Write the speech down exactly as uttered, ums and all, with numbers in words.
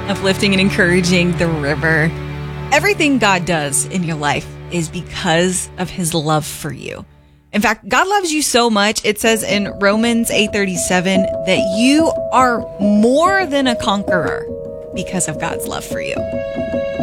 uplifting and encouraging the river. Everything God does in your life is because of his love for you. In fact, God loves you so much. It says in Romans eight thirty-seven that you are more than a conqueror because of God's love for you.